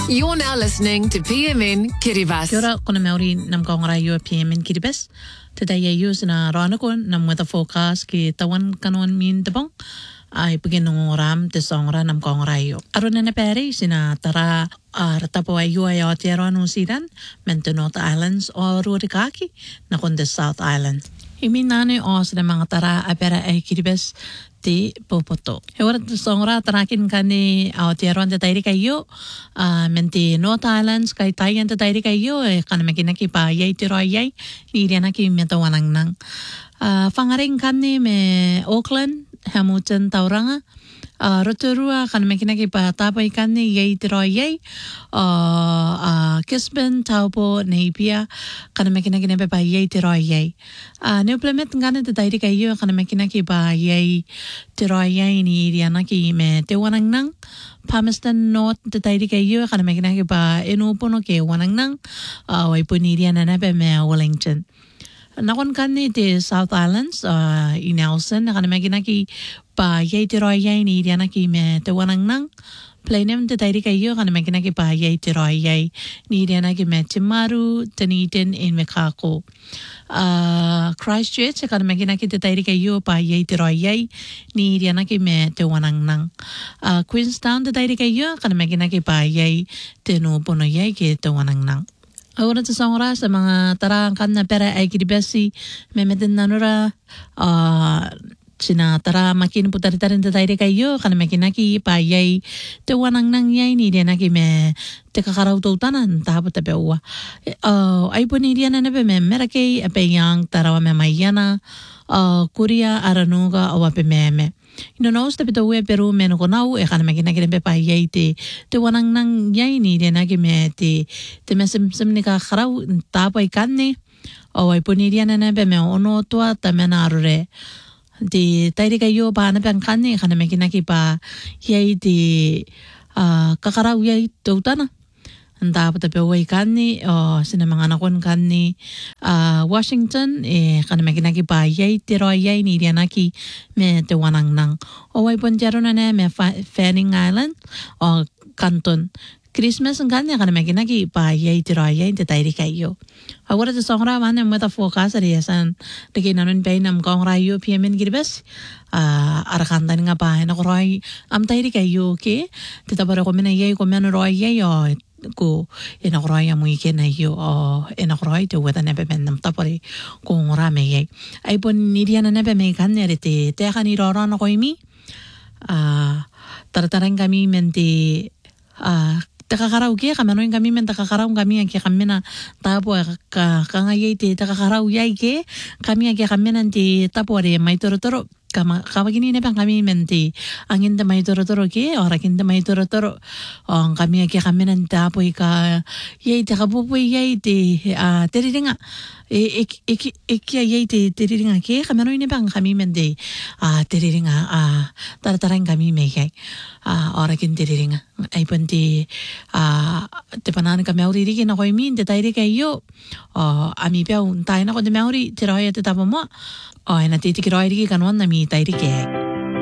You're now listening to PMN Kiribati. Kia ora, kona Maori nam kaongarai ua PMN Kiribati. Today I use na rānako nam weather forecast ki tawan kanoan min tabong. Ai begin ngoram te songra nam kaongarai o. Aruna na pere sina tara ratapo ai ua o Aotearoa New Zealand, men te North Islands o Ruarikaki, na kon te South Island. I minane o sina mga tara a pera ai Kiribati te popoto. He ora te songra tarakin kani Aotearoa te tairi kai yo, men te North Islands kai taian te tairi kai yo, e kana makina ki pa iei te roa iei, ni riana ki me tawanang nang. Whangaring kani me Auckland, Hamilton, Tauranga, Rotorua, kana makina ki pa tāpai kani iei te roa iei, Gisborne, Taupo, Napier, kana makina ki nepe pa iei te roa iei. Neoplamet ngana te tairi kai yo, kana makina ki pa iei te roa iei ni riana ki me te wanang nang. Palmerston North te tairi kai yo, kana makina ki pa enopono ke wanang nang, waipuni riana nepe me Wellington. Nakon kani te South Islands i Nelson, kana makina ki pa iei te roa iei ni riana ki me te wanang nang. Plainham te tairi kai yo, kana makina ki pa iei te roa iei ni riana ki me Te Maru, Dunedin, en Mekako. Christchurch, kana makina ki te tairi kai yo pa iei te roa iei ni riana ki me te wanang nang. Queenstown te tairi kai yo, kana makina ki pa iei te nuopono iei ki te wanang nang. Ora te songra sa mga tara kana pera ai Kiribati me meten nanura sina tara makin putaritaren te tairi kai yo, kana makina ki pa iei te wanang nang iei ni riana ki me te kakarau tautana tahapu te peua. Aipo ni riana nepe me merakei ape yang tarawa me maiana, Kuria, Aranuga, o ape me. Ino nau ste pita ue Peru me noko nau e kana makina ki nepe pa iei te wanang nang iei ni riana ki me te mesim ni kakarau tahapu i kane, o aipo ni riana nepe me ono toa ta mena arure. Te tairi kai yo pa anape ang kane, kana makina ki pa iei te kakarau iei tautana. Anta apa tape uai kane, o sina mga nakon kane Washington, kana makina ki pa iei te roa iei ni riana ki me te wanang nang. O waipon tiarona ne me Fanning Island, o Canton. Christmas ang kanya, kana makina ki pa iei te roa iei te tairi kai yo. Agora te songra wana mweta forecast ariasan deki nanon pay nam kaongra yo PMN Kiribati arakanta nga pa na koroi am tairi kai yo ke te tabara ko mena iei ko mena roa iei o ko ena koroi amu ike na yo o ena koroi te weta nepe men nam tapari ko ngora me iei ai pon niriana nepe me kanya te kani rora na ko imi taratarang kami mente takakarau ke kamanoin kami men takakarau kami ke kamena tapo ka ngai te takakarau yai ke kami ke kamena te tapo re mai toro kama gini ne kami men te angin te mai toro ke ora kin te mai toro kami ke kamena tapo ka yai te kapupu yai te teriringa ekia yai te teriringa ke kamanoin ne kami men te teriringa taratarang kami me yai ora kin teriringa ai ponte te panana ka Maori riki na koi min te tairi kai yo ami piau tai na ko te Maori te roia te tapo mo ena te tiki roi riki kanuan na mi tairi kai